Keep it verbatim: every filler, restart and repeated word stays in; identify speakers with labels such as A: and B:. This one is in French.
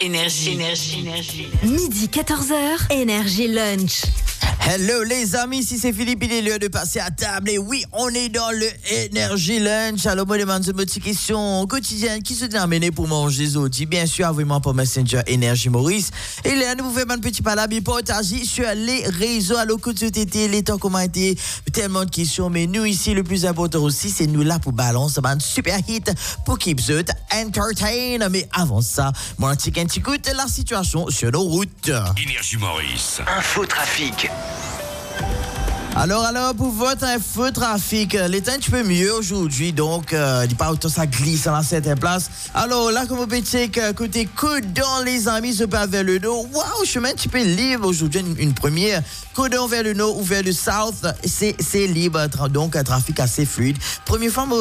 A: Énergie, énergie, énergie.
B: Midi quatorze heures, Énergie Lunch.
C: Hello les amis, ici c'est Philippe, il est l'heure de passer à table et oui, on est dans le Energy Lunch. Alors moi je demande une petite question quotidienne qui se termine pour manger aujourd'hui. Bien sûr, vraiment pour Messenger Energy Maurice. Et là, nous vous faisons un petit palabre partager sur les réseaux. Alors que tout était, les temps comment été, tellement de questions. Mais nous ici, le plus important aussi, c'est nous là pour balancer un super hit pour keep it entertain. Mais avant ça, mon petit écoute la situation sur nos routes.
D: Énergie Maurice.
E: Info trafic.
C: Alors, alors, pour votre info trafic, les temps un petit peu mieux aujourd'hui, donc, euh, il n'y a pas autant ça glisse dans certaines places. Alors, là, comme vous pouvez checker, côté Coudon, les amis, se part vers le nord. Waouh, chemin un petit peu libre aujourd'hui, une, une première. Coudon vers le nord ou vers le south, c'est, c'est libre, donc, un trafic assez fluide. Première fois,